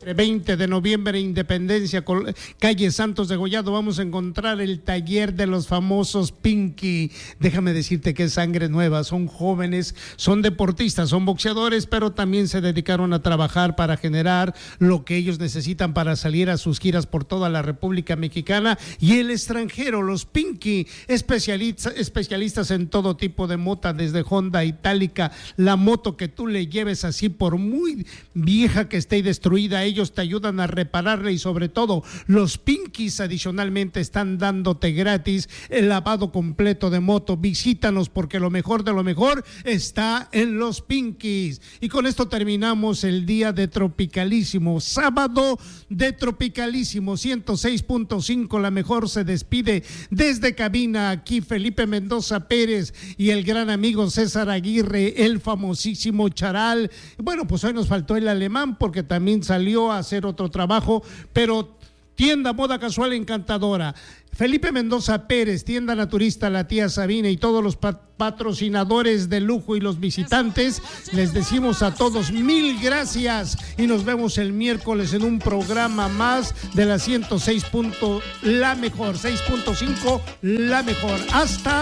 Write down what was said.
20 de noviembre, Independencia, calle Santos Degollado, vamos a encontrar el taller de los famosos Pinky. Déjame decirte que es sangre nueva, son jóvenes, son deportistas, son boxeadores, pero también se dedicaron a trabajar para generar lo que ellos necesitan para salir a sus giras por toda la República Mexicana y el extranjero. Los Pinky, especialistas en todo tipo de mota, desde Honda, Itálica, la moto que tú le lleves, así por muy vieja que esté y destruida, ellos te ayudan a repararla. Y sobre todo los Pinkys adicionalmente están dándote gratis el lavado completo de moto. Visítanos porque lo mejor de lo mejor está en los Pinkys. Y con esto terminamos el día de Tropicalísimo, sábado de Tropicalísimo 106.5. La mejor se despide desde cabina. Aquí Felipe Mendoza Pérez y el gran amigo César Aguirre, el famosísimo Charal. Bueno, pues hoy nos faltó el alemán porque también salió a hacer otro trabajo, pero tienda Moda Casual Encantadora, Felipe Mendoza Pérez, tienda naturista La Tía Sabina y todos los patrocinadores de lujo y los visitantes, les decimos a todos mil gracias y nos vemos el miércoles en un programa más de la 106. La mejor, 6.5, la mejor. Hasta